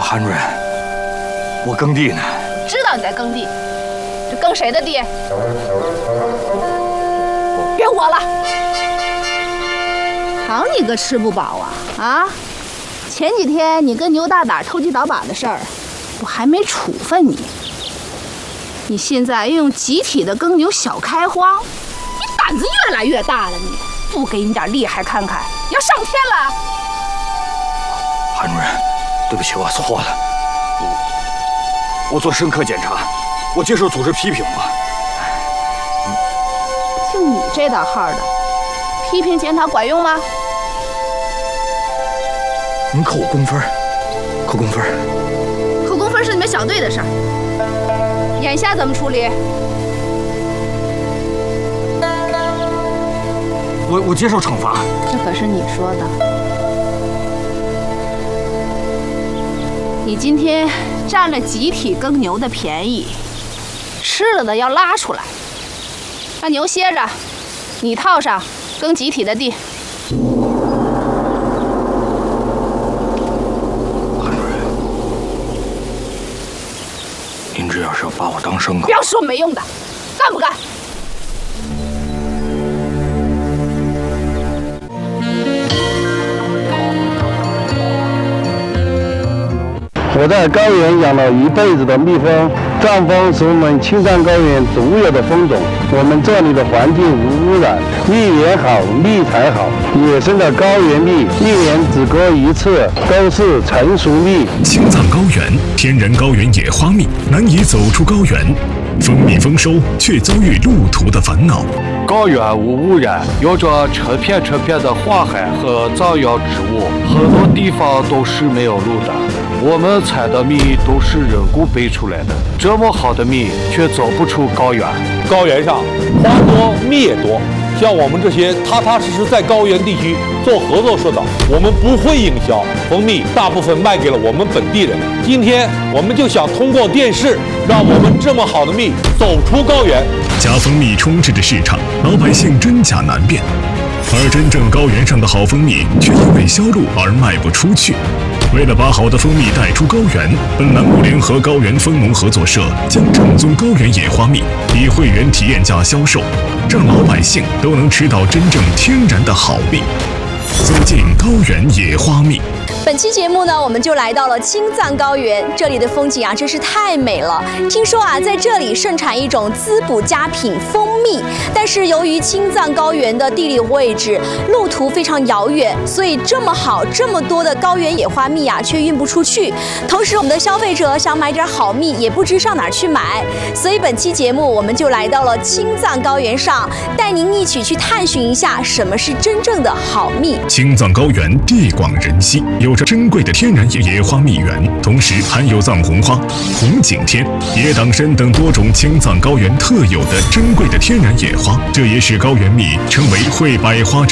韩主任，我耕地呢。 知道你在耕地，这耕谁的地？别我了！好你个吃不饱啊！啊！前几天你跟牛大胆偷鸡倒把的事儿，我还没处分你，你现在又用集体的耕牛小开荒，你胆子越来越大了！你不给你点厉害看看，要上天了！ 韩主任，对不起，我错了。我做深刻检查，我接受组织批评嘛。 就你这道号的，批评检讨管用吗？ 您扣我工分，扣工分。 扣工分是你们小队的事儿，眼下怎么处理？ 我接受惩罚。 这可是你说的。你今天占了集体耕牛的便宜，吃了的要拉出来，让牛歇着，你套上耕集体的地。 韩主任，您这要是要把我当牲口， 不要说没用的，干不干？ 我在高原养了一辈子的蜜蜂，藏蜂是我们青藏高原独有的蜂种。我们这里的环境无污染，蜜源好，蜜才好。野生的高原蜜，一年只割一次，都是成熟蜜。 青藏高原天然高原野花蜜难以走出高原，蜂蜜丰收却遭遇路途的烦恼。 高原无污染，有着成片成片的花海和藏药植物，很多地方都是没有路的。我们采的蜜都是人工培出来的，这么好的蜜却走不出高原。 高原上花多蜜也多，像我们这些踏踏实实在高原地区做合作社的，我们不会营销蜂蜜，大部分卖给了我们本地人。今天我们就想通过电视，让我们这么好的蜜走出高原。 假蜂蜜充斥着市场，老百姓真假难辨，而真正高原上的好蜂蜜却因为销路而卖不出去。为了把好的蜂蜜带出高原，本栏目联合高原蜂农合作社将正宗高原野花蜜以会员体验价销售，让老百姓都能吃到真正天然的好蜜。走进高原野花蜜。 本期节目呢，我们就来到了青藏高原，这里的风景啊，真是太美了。听说啊，在这里盛产一种滋补佳品蜂蜜，但是由于青藏高原的地理位置、路途非常遥远，所以这么好、这么多的高原野花蜜啊，却运不出去。同时，我们的消费者想买点好蜜，也不知上哪儿去买。所以本期节目，我们就来到了青藏高原上，带您一起去探寻一下什么是真正的好蜜。 青藏高原地广人稀，有着珍贵的天然野花蜜源，同时含有藏红花、红景天、野党参等多种青藏高原特有的珍贵的天然野花，这也使高原蜜成为会百花之